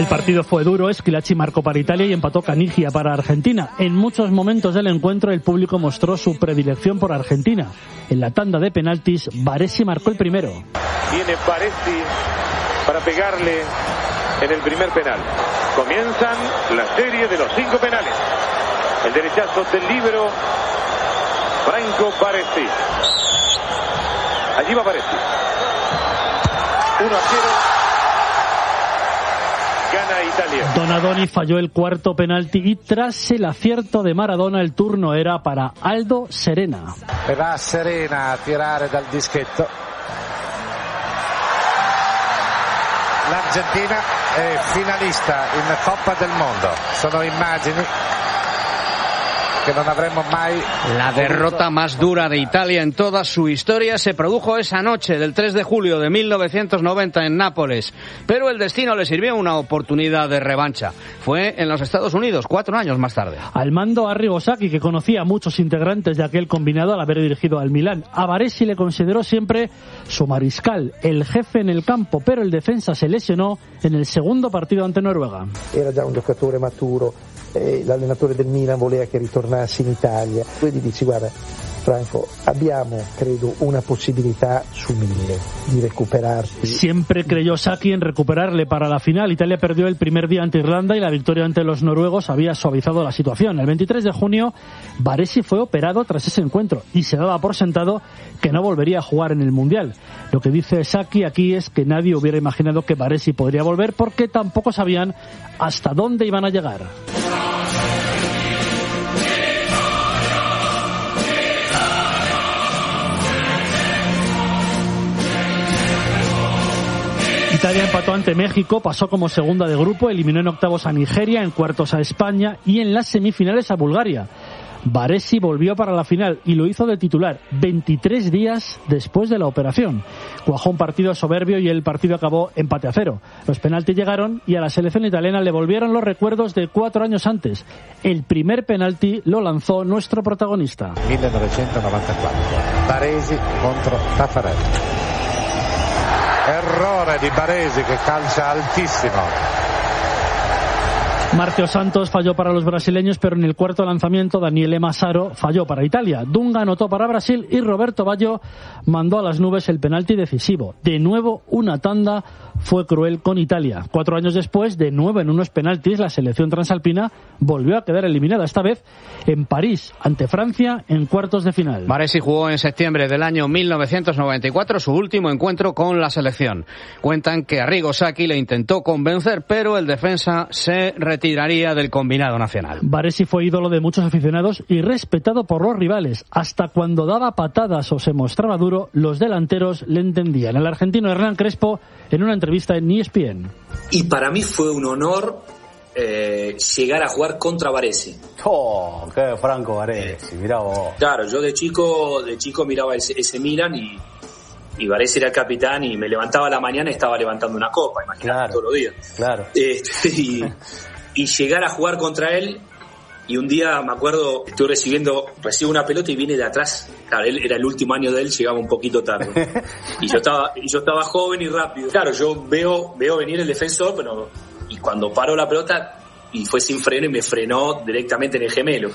El partido fue duro, Schillaci marcó para Italia y empató Canigia para Argentina. En muchos momentos del encuentro el público mostró su predilección por Argentina. En la tanda de penaltis, Baresi marcó el primero. Viene Baresi para pegarle en el primer penal. Comienzan la serie de los 5 penales. El derechazo del líbero Franco Baresi. Allí va Baresi. 1-0. Gana Italia. Donadoni falló el cuarto penalti y tras el acierto de Maradona el turno era para Aldo Serena. E va Serena a tirare dal dischetto. L'Argentina è finalista in Coppa del Mondo. Sono immagini que no habremos mai. La derrota más dura de Italia en toda su historia se produjo esa noche del 3 de julio de 1990 en Nápoles, pero el destino le sirvió una oportunidad de revancha. Fue en los Estados Unidos, 4 años más tarde. Al mando Arrigo Sacchi, que conocía a muchos integrantes de aquel combinado al haber dirigido al Milán. A Baresi le consideró siempre su mariscal, el jefe en el campo, pero el defensa se lesionó en el segundo partido ante Noruega. Era già un giocatore maturo. L'allenatore del Milan voleva che ritornassi in Italia. Poi gli dici: guarda Franco, abbiamo credo una possibilità su 1000 di recuperarti. Siempre creyó Sacchi en recuperarle para la final. Italia perdió el primer día ante Irlanda y la victoria ante los noruegos había suavizado la situación. El 23 de junio Baresi fue operado tras ese encuentro y se daba por sentado que no volvería a jugar en el Mundial. Lo que dice Sacchi aquí es que nadie hubiera imaginado que Baresi podría volver porque tampoco sabían hasta dónde iban a llegar. Italia empató ante México, pasó como segunda de grupo, eliminó en octavos a Nigeria, en cuartos a España y en las semifinales a Bulgaria. Baresi volvió para la final y lo hizo de titular 23 días después de la operación. Cuajó un partido soberbio y el partido acabó empate a 0. Los penaltis llegaron y a la selección italiana le volvieron los recuerdos de 4 años antes. El primer penalti lo lanzó nuestro protagonista. 1994. Baresi contro Taffarelli. Errore di Baresi che calcia altissimo. Marcio Santos falló para los brasileños, pero en el cuarto lanzamiento Daniele Massaro falló para Italia. Dunga anotó para Brasil y Roberto Baggio mandó a las nubes el penalti decisivo. De nuevo una tanda fue cruel con Italia. 4 años después, de nuevo en unos penaltis, la selección transalpina volvió a quedar eliminada, esta vez en París, ante Francia, en cuartos de final. Baresi jugó en septiembre del año 1994 su último encuentro con la selección. Cuentan que Arrigo Sacchi le intentó convencer, pero el defensa se retiraría del combinado nacional. Baresi fue ídolo de muchos aficionados y respetado por los rivales. Hasta cuando daba patadas o se mostraba duro, los delanteros le entendían. El argentino Hernán Crespo, en una entrevista en ESPN. Y para mí fue un honor llegar a jugar contra Baresi. ¡Oh, qué Franco Baresi! Mirá vos. Claro, yo de chico miraba ese Milan y Baresi era el capitán y me levantaba a la mañana y estaba levantando una copa, imagínate, claro, todos los días. Claro. Y llegar a jugar contra él, y un día me acuerdo, recibo una pelota y viene de atrás. Claro, él era el último año de él, llegaba un poquito tarde. Y yo estaba joven y rápido. Claro, yo veo venir el defensor, pero y cuando paró la pelota y fue sin freno y me frenó directamente en el gemelo.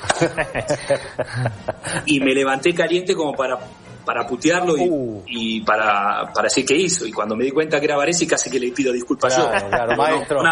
Y me levanté caliente como para putearlo y para decir qué hizo. Y cuando me di cuenta que era Baresi, casi que le pido disculpas yo. Claro, maestro.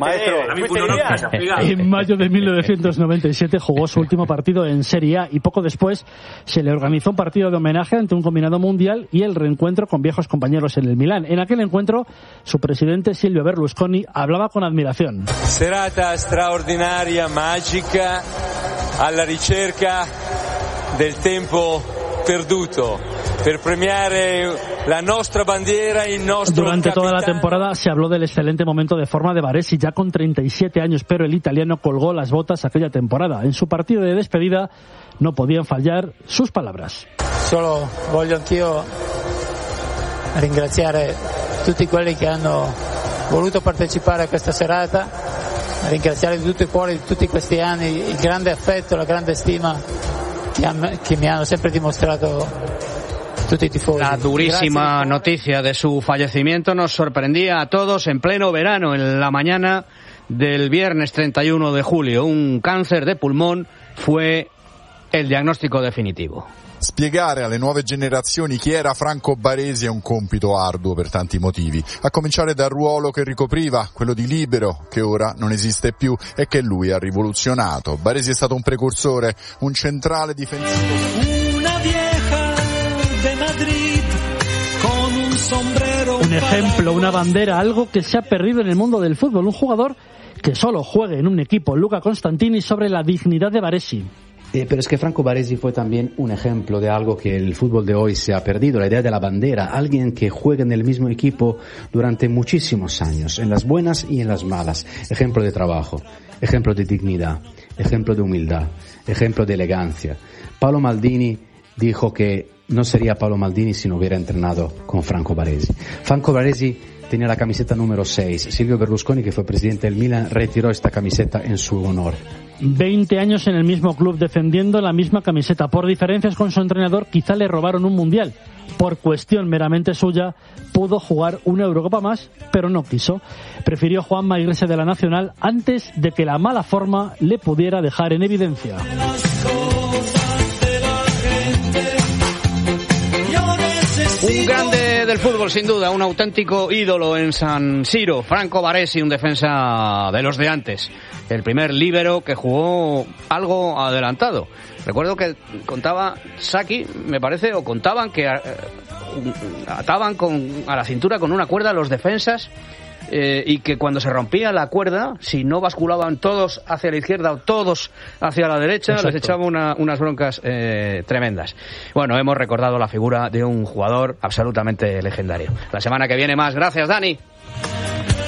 En mayo de 1997 jugó su último partido en Serie A y poco después se le organizó un partido de homenaje ante un combinado mundial y el reencuentro con viejos compañeros en el Milán. En aquel encuentro, su presidente Silvio Berlusconi hablaba con admiración. Serata straordinaria, mágica, alla ricerca del tempo perduto per premiare la nostra bandiera e il nostro. Durante toda la temporada se habló del excelente momento de forma de Baresi, ya con 37 años, pero el italiano colgó las botas aquella temporada. En su partido de despedida no podían fallar sus palabras. Solo voglio anch'io ringraziare tutti quelli che hanno voluto partecipare a questa serata, ringraziare di tutto il cuore di tutti questi anni il grande affetto, la grande stima que me han siempre demostrado tutti i tifosi. La durísima noticia de su fallecimiento nos sorprendía a todos en pleno verano. En la mañana del viernes 31 de julio. Un cáncer de pulmón fue el diagnóstico definitivo. Spiegare alle nuove generazioni chi era Franco Baresi è un compito arduo per tanti motivi, a cominciare dal ruolo che ricopriva, quello di libero, che ora non esiste più e che lui ha rivoluzionato. Baresi è stato un precursore, un centrale difensivo. Una vieja de Madrid con un sombrero. Un ejemplo, una bandera, algo que se ha perdido en el mundo del fútbol. Un jugador que solo juegue en un equipo, Luca Constantini, sobre la dignidad de Baresi. Pero es que Franco Baresi fue también un ejemplo de algo que el fútbol de hoy se ha perdido, la idea de la bandera, alguien que juega en el mismo equipo durante muchísimos años, en las buenas y en las malas, ejemplo de trabajo, ejemplo de dignidad, ejemplo de humildad, ejemplo de elegancia. Paolo Maldini dijo que no sería Paolo Maldini si no hubiera entrenado con Franco Baresi. Franco Baresi tenía la camiseta número 6. Silvio Berlusconi, que fue presidente del Milan, retiró esta camiseta en su honor. 20 años en el mismo club defendiendo la misma camiseta. Por diferencias con su entrenador, quizá le robaron un mundial. Por cuestión meramente suya, pudo jugar una Eurocopa más, pero no quiso. Prefirió Juanma irse de la Nacional antes de que la mala forma le pudiera dejar en evidencia. Un grande del fútbol, sin duda, un auténtico ídolo en San Siro. Franco Baresi, un defensa de los de antes. El primer líbero que jugó algo adelantado. Recuerdo que contaba Saki, me parece, o contaban que ataban a la cintura con una cuerda a los defensas y que cuando se rompía la cuerda, si no basculaban todos hacia la izquierda o todos hacia la derecha, exacto, les echaba unas broncas tremendas. Bueno, hemos recordado la figura de un jugador absolutamente legendario. La semana que viene más. Gracias, Dani.